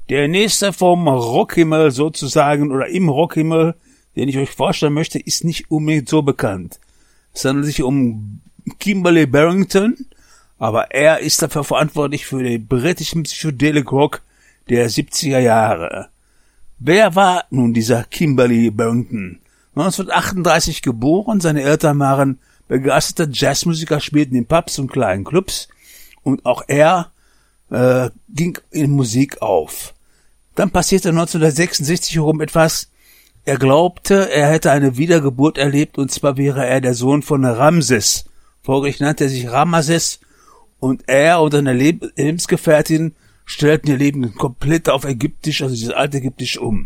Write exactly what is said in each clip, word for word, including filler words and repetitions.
Der nächste vom Rockhimmel sozusagen oder im Rockhimmel, den ich euch vorstellen möchte, ist nicht unbedingt so bekannt. Es handelt sich um Kimberly Barrington, aber er ist dafür verantwortlich für den britischen Psychedelic Rock der siebziger Jahre. Wer war nun dieser Kimberly Barrington? neunzehnhundertachtunddreißig geboren, seine Eltern waren begeisterte Jazzmusiker, spielten in Pubs und kleinen Clubs und auch er äh, ging in Musik auf. Dann passierte neunzehnhundertsechsundsechzig herum etwas. Er glaubte, er hätte eine Wiedergeburt erlebt, und zwar wäre er der Sohn von Ramses. Folglich nannte er sich Ramses, und er und seine Leb- Lebensgefährtin stellten ihr Leben komplett auf Ägyptisch, also dieses alte Ägyptisch, um.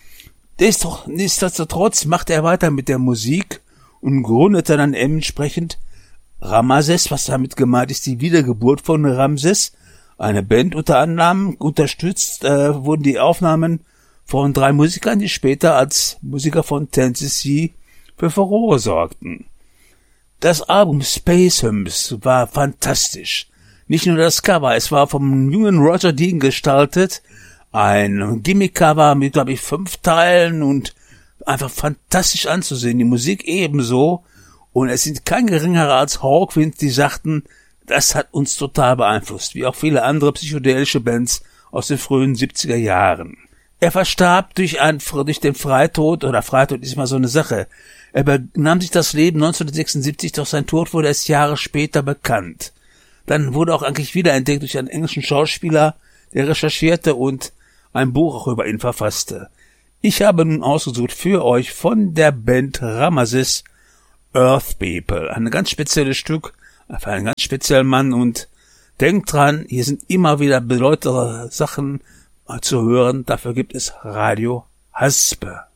Nichtsdestotrotz machte er weiter mit der Musik und gründete dann entsprechend Ramses, was damit gemeint ist, die Wiedergeburt von Ramses, eine Band unter anderem. Unterstützt äh, wurden die Aufnahmen von drei Musikern, die später als Musiker von Tennessee für Furore sorgten. Das Album Space Hymns war fantastisch. Nicht nur das Cover, es war vom jungen Roger Dean gestaltet, ein Gimmick-Cover mit, glaube ich, fünf Teilen und einfach fantastisch anzusehen. Die Musik ebenso. Und es sind kein geringerer als Hawkwind, die sagten, das hat uns total beeinflusst, wie auch viele andere psychedelische Bands aus den frühen siebziger Jahren. Er verstarb durch, ein, durch den Freitod, oder Freitod ist mal so eine Sache. Er nahm sich das Leben neunzehnhundertsechsundsiebzig, doch sein Tod wurde erst Jahre später bekannt. Dann wurde auch eigentlich wiederentdeckt durch einen englischen Schauspieler, der recherchierte und ein Buch auch über ihn verfasste. Ich habe nun ausgesucht für euch von der Band Ramses Earth People. Ein ganz spezielles Stück, für einen ganz speziellen Mann, und denkt dran, hier sind immer wieder bedeutende Sachen zu hören. Dafür gibt es Radio Haspe.